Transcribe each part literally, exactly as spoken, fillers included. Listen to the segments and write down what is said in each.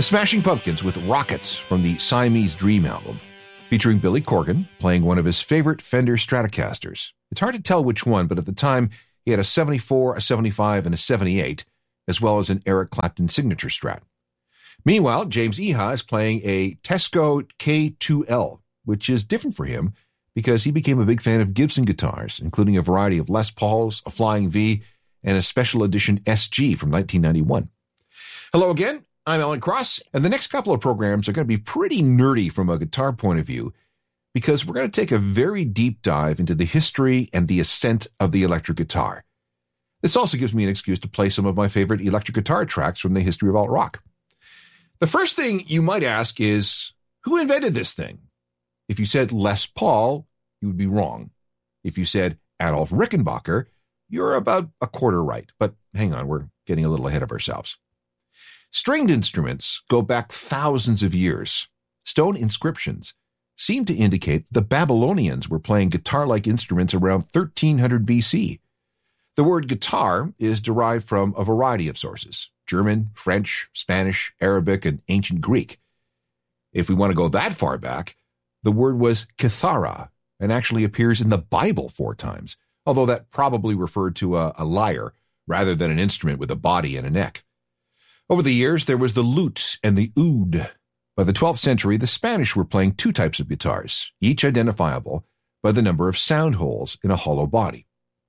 The Smashing Pumpkins with Rockets from the Siamese Dream album, featuring Billy Corgan playing one of his favorite Fender Stratocasters. It's hard to tell which one, but at the time, he had a seventy-four, a seventy-five, and a seventy-eight, as well as an Eric Clapton signature Strat. Meanwhile, James Iha is playing a Teisco K two L, which is different for him because he became a big fan of Gibson guitars, including a variety of Les Pauls, a Flying V, and a special edition S G from nineteen ninety-one. Hello again, I'm Alan Cross, and the next couple of programs are going to be pretty nerdy from a guitar point of view because we're going to take a very deep dive into the history and the ascent of the electric guitar. This also gives me an excuse to play some of my favorite electric guitar tracks from the history of alt-rock. The first thing you might ask is, who invented this thing? If you said Les Paul, you would be wrong. If you said Adolf Rickenbacker, you're about a quarter right. But hang on, we're getting a little ahead of ourselves. Stringed instruments go back thousands of years. Stone inscriptions seem to indicate the Babylonians were playing guitar-like instruments around thirteen hundred B C. The word guitar is derived from a variety of sources: German, French, Spanish, Arabic, and ancient Greek. If we want to go that far back, the word was kithara and actually appears in the Bible four times, although that probably referred to a, a lyre rather than an instrument with a body and a neck. Over the years, there was the lute and the oud. By the twelfth century, the Spanish were playing two types of guitars, each identifiable by the number of sound holes in a hollow body.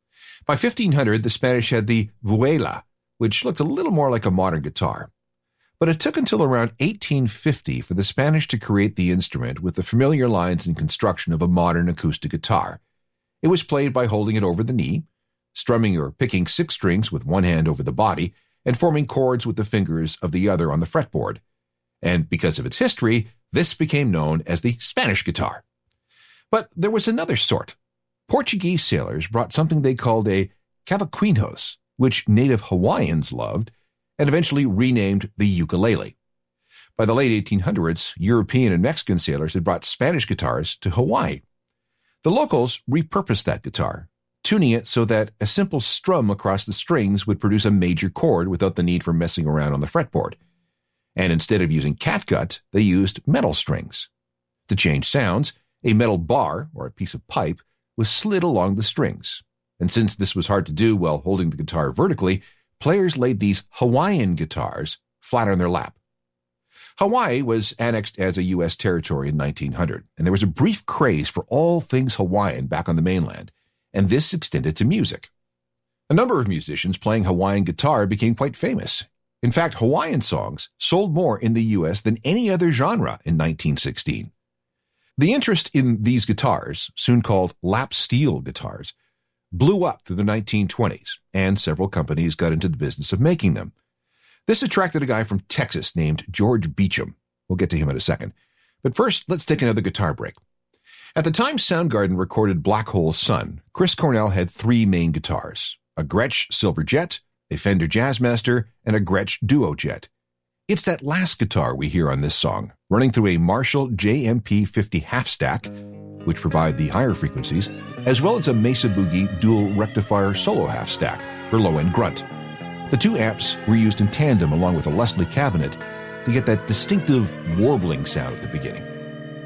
By fifteen hundred, the Spanish had the vihuela, which looked a little more like a modern guitar. But it took until around eighteen fifty for the Spanish to create the instrument with the familiar lines and construction of a modern acoustic guitar. It was played by holding it over the knee, strumming or picking six strings with one hand over the body, and forming chords with the fingers of the other on the fretboard. And because of its history, this became known as the Spanish guitar. But there was another sort. Portuguese sailors brought something they called a cavaquinhos, which native Hawaiians loved, and eventually renamed the ukulele. By the late eighteen hundreds, European and Mexican sailors had brought Spanish guitars to Hawaii. The locals repurposed that guitar, tuning it so that a simple strum across the strings would produce a major chord without the need for messing around on the fretboard. And instead of using catgut, they used metal strings. To change sounds, a metal bar, or a piece of pipe, was slid along the strings. And since this was hard to do while holding the guitar vertically, players laid these Hawaiian guitars flat on their lap. Hawaii was annexed as a U S territory in nineteen hundred, and there was a brief craze for all things Hawaiian back on the mainland, and this extended to music. A number of musicians playing Hawaiian guitar became quite famous. In fact, Hawaiian songs sold more in the U S than any other genre in nineteen sixteen. The interest in these guitars, soon called lap steel guitars, blew up through the nineteen twenties, and several companies got into the business of making them. This attracted a guy from Texas named George Beecham. We'll get to him in a second. But first, let's take another guitar break. At the time Soundgarden recorded Black Hole Sun, Chris Cornell had three main guitars: a Gretsch Silver Jet, a Fender Jazzmaster, and a Gretsch Duo Jet. It's that last guitar we hear on this song, running through a Marshall J M P fifty half stack, which provide the higher frequencies, as well as a Mesa Boogie dual rectifier solo half stack for low-end grunt. The two amps were used in tandem along with a Leslie cabinet to get that distinctive warbling sound at the beginning.